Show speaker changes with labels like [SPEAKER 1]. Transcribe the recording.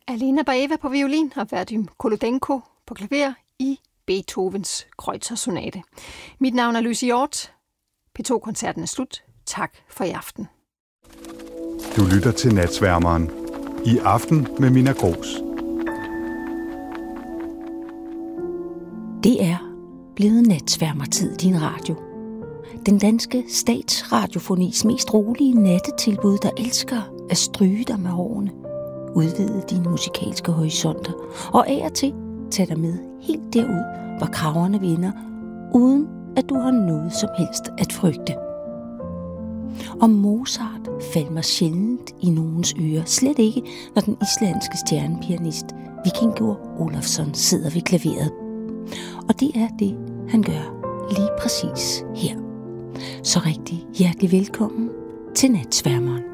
[SPEAKER 1] Alena Baeva på violin og Vadim Kolodenko på klaver i Beethovens Kreutzer-sonate. Mit navn er Louise Hjort. P2-koncerten er slut. Tak for i aften.
[SPEAKER 2] Du lytter til Natsværmeren. I aften med Minna Gros.
[SPEAKER 3] Det er blevet natsværmertid, din radio. Den danske statsradiofonis mest rolige nattetilbud, der elsker at stryge dig med hårene, udvide dine musikalske horisonter og af og til tage dig med helt derud, hvor kragerne vinder, uden at du har noget som helst at frygte. Og Mozart faldt mig sjældent i nogens ører, slet ikke når den islandske stjernepianist Víkingur Ólafsson sidder ved klaveret. Og det er det, han gør lige præcis her. Så rigtig hjertelig velkommen til Natsværmeren.